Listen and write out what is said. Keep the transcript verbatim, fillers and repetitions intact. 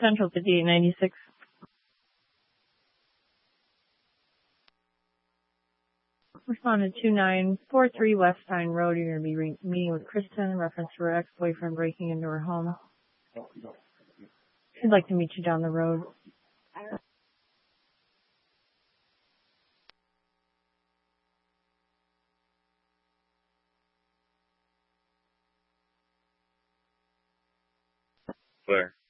Central fifty-eight ninety-six. Responded two nine four three West Stein Road. You're going to be re- meeting with Kristen in reference to her ex-boyfriend breaking into her home. She'd like to meet you down the road. Where?